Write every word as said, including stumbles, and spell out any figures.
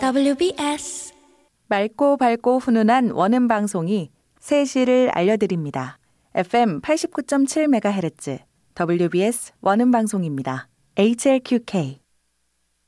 더블유비에스 맑고 밝고 훈훈한 원음 방송이 새 시를 알려드립니다. 에프엠 팔십구 점 칠 메가헤르츠 더블유비에스 원음 방송입니다. 에이치엘큐케이